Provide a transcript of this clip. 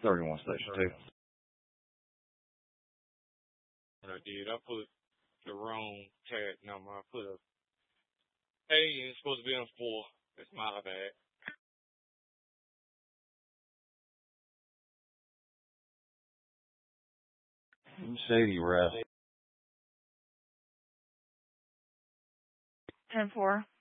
31 Station 2. What I did, I put the wrong tag number. I put a A and it's supposed to be on 4. That's my bad. Shady Rest. 10-4.